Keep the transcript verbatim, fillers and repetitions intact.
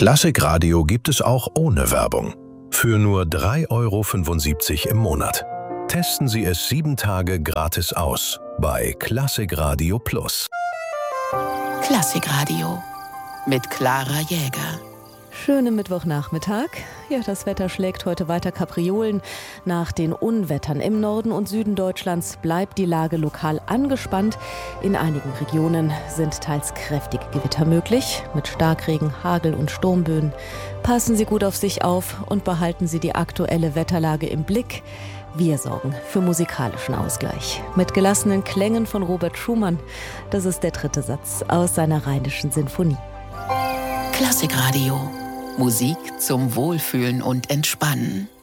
Klassikradio gibt es auch ohne Werbung. Für nur drei Euro fünfundsiebzig im Monat. Testen Sie es sieben Tage gratis aus bei Klassikradio Plus. Klassikradio mit Clara Jäger. Schönen Mittwochnachmittag. Ja, das Wetter schlägt heute weiter Kapriolen. Nach den Unwettern im Norden und Süden Deutschlands bleibt die Lage lokal angespannt. In einigen Regionen sind teils kräftige Gewitter möglich, mit Starkregen, Hagel und Sturmböen. Passen Sie gut auf sich auf und behalten Sie die aktuelle Wetterlage im Blick. Wir sorgen für musikalischen Ausgleich. Mit gelassenen Klängen von Robert Schumann. Das ist der dritte Satz aus seiner Rheinischen Sinfonie. Klassikradio. Musik zum Wohlfühlen und Entspannen.